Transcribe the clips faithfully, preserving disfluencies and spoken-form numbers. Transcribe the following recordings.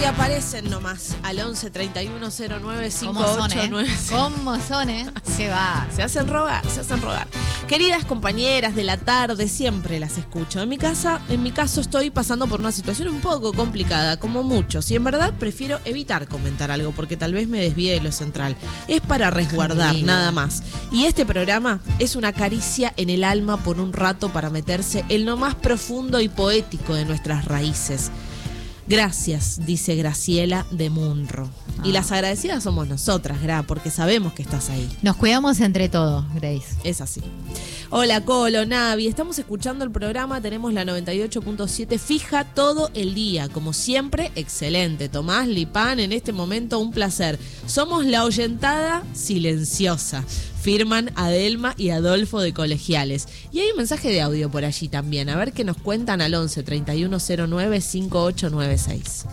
y aparecen nomás al once treinta y uno cero nueve cincuenta y ocho noventa y seis. ¿Cómo son, eh? ¿Qué va? Se hacen rogar, se hacen rogar. Queridas compañeras de la tarde, siempre las escucho. En mi casa, en mi caso estoy pasando por una situación un poco complicada, como muchos. Y en verdad prefiero evitar comentar algo porque tal vez me desvíe de lo central. Es para resguardar, Amiga. nada más. Y este programa es una caricia en el alma por un rato para meterse en lo más profundo y poético de nuestras raíces. Gracias, dice Graciela de Munro. Ah. Y las agradecidas somos nosotras, Gra, porque sabemos que estás ahí. Nos cuidamos entre todos, Grace. Es así. Hola, Colo, Navi. Estamos escuchando el programa, tenemos la noventa y ocho punto siete fija todo el día. Como siempre, excelente. Tomás Lipán, en este momento un placer. Somos la oyentada silenciosa. Firman Adelma y Adolfo de Colegiales. Y hay un mensaje de audio por allí también. A ver qué nos cuentan al once treinta y uno cero nueve cincuenta y ocho noventa y seis.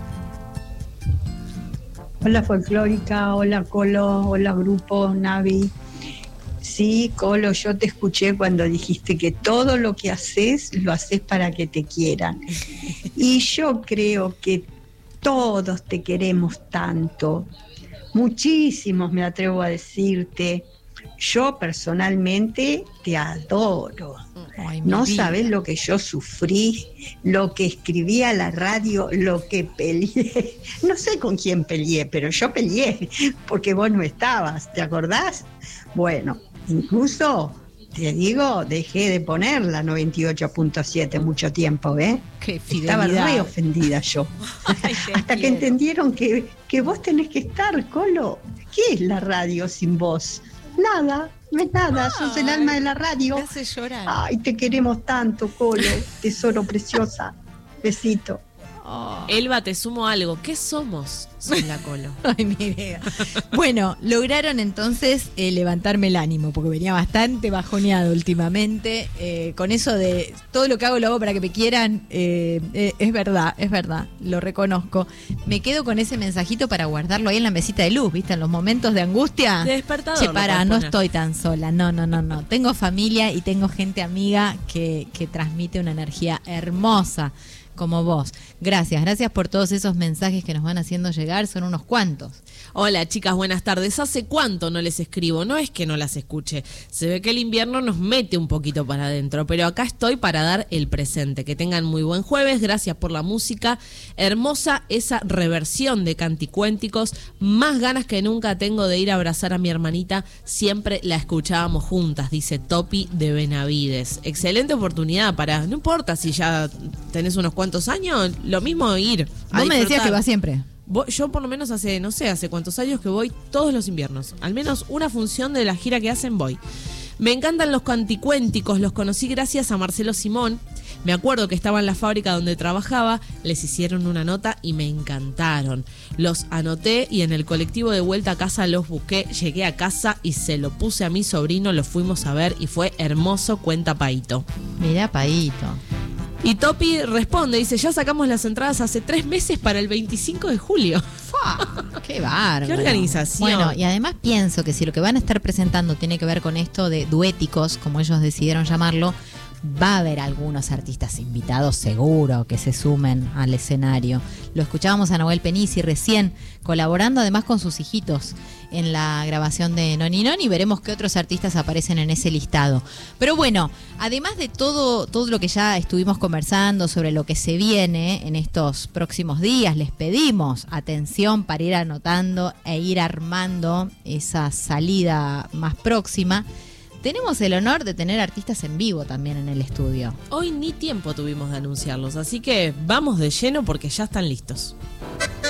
Hola Folclórica, hola Colo, hola Grupo, Navi. Sí, Colo, yo te escuché cuando dijiste que todo lo que haces, lo haces para que te quieran. Y yo creo que todos te queremos tanto. Muchísimos, me atrevo a decirte. Yo personalmente te adoro. Ay, no sabes lo que yo sufrí, lo que escribí a la radio, lo que peleé. No sé con quién peleé, pero yo peleé porque vos no estabas, ¿te acordás? Bueno, incluso, te digo, dejé de poner la noventa y ocho punto siete mucho tiempo, ¿eh? Qué fidelidad. Estaba re ofendida yo. Ay, hasta que quiero. entendieron que, que vos tenés que estar, Colo. ¿Qué es la radio sin vos? Nada, no es nada, Ay, sos el alma de la radio. Me hace llorar. Ay, te queremos tanto, Colo, tesoro preciosa. Besito. Oh. Elba, te sumo algo. ¿Qué somos? Soy la Colo. Ay, mi vida. Bueno, lograron entonces eh, levantarme el ánimo, porque venía bastante bajoneado últimamente. Eh, con eso de todo lo que hago lo hago para que me quieran, eh, eh, es verdad, es verdad, lo reconozco. Me quedo con ese mensajito para guardarlo ahí en la mesita de luz, ¿viste? En los momentos de angustia. De despertador. Che, pará, no estoy tan sola. No, no, no, no. Tengo familia y tengo gente amiga que, que transmite una energía hermosa. Como vos. Gracias, gracias por todos esos mensajes que nos van haciendo llegar, son unos cuantos. Hola chicas, buenas tardes. ¿Hace cuánto no les escribo? No es que no las escuche, se ve que el invierno nos mete un poquito para adentro, pero acá estoy para dar el presente. Que tengan muy buen jueves, gracias por la música, hermosa esa reversión de Canticuénticos, más ganas que nunca tengo de ir a abrazar a mi hermanita, siempre la escuchábamos juntas, dice Topi de Benavides. Excelente oportunidad para, no importa si ya tenés unos cuantos años, lo mismo ir. Vos me decías que vas siempre. Yo por lo menos hace, no sé, hace cuántos años que voy todos los inviernos. Al menos una función de la gira que hacen voy. Me encantan los canticuénticos, los conocí gracias a Marcelo Simón. Me acuerdo que estaba en la fábrica donde trabajaba, les hicieron una nota y me encantaron. Los anoté y en el colectivo de vuelta a casa los busqué. Llegué a casa y se lo puse a mi sobrino, lo fuimos a ver y fue hermoso, cuenta Paito. Mirá, Paito. Y Topi responde, dice, ya sacamos las entradas hace tres meses para el veinticinco de julio. ¡Fua! ¡Qué bárbaro! ¡Qué organización! Bueno, y además pienso que si lo que van a estar presentando tiene que ver con esto de duéticos, como ellos decidieron llamarlo, va a haber algunos artistas invitados seguro que se sumen al escenario. Lo escuchábamos a Nahuel Penisi recién, colaborando además con sus hijitos en la grabación de Noni Noni. Veremos qué otros artistas aparecen en ese listado. Pero bueno, además de todo, todo lo que ya estuvimos conversando sobre lo que se viene en estos próximos días, les pedimos atención para ir anotando e ir armando esa salida más próxima. Tenemos el honor de tener artistas en vivo también en el estudio. Hoy ni tiempo tuvimos de anunciarlos, así que vamos de lleno porque ya están listos.